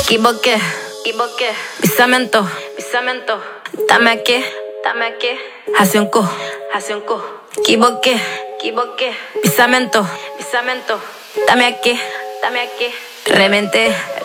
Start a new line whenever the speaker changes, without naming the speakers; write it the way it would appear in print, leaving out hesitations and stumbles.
Equivoqué, pisamento, dame aquí, hace un cu, equivoqué, pisamento, dame aquí, reventé.